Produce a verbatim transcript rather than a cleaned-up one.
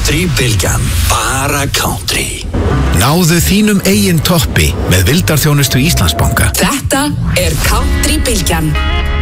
Country-bylgjan, bara country. Náðu þínum eigin toppi með vildarþjónustu Íslandsbanka. Þetta er Country-bylgjan.